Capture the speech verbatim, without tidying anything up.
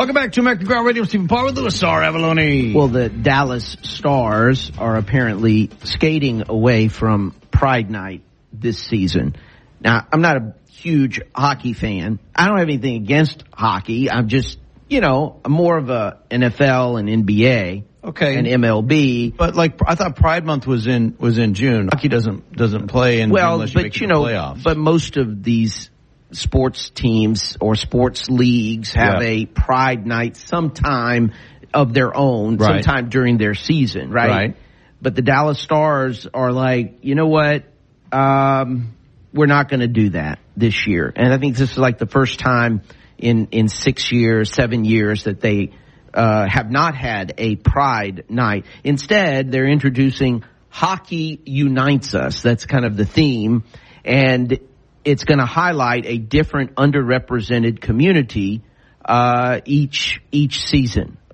Welcome back to American Crowd Radio. Stephen Parr with Louis R. Avalone. Well, the Dallas Stars are apparently skating away from Pride Night this season. Now, I'm not a huge hockey fan. I don't have anything against hockey. I'm just, you know, I'm more of a N F L and N B A. Okay. And M L B. But like, I thought Pride Month was in, was in June. Hockey doesn't, doesn't play in well, unless you but make you it to know, playoffs. But most of these sports teams or sports leagues have Yeah. a Pride Night sometime of their own, Right. sometime during their season, right? Right. But the Dallas Stars are like, you know what? Um, we're not going to do that this year. And I think this is like the first time in, in six years, seven years that they uh, have not had a Pride Night. Instead, they're introducing Hockey Unites Us. That's kind of the theme. And it's going to highlight a different underrepresented community uh, each each season.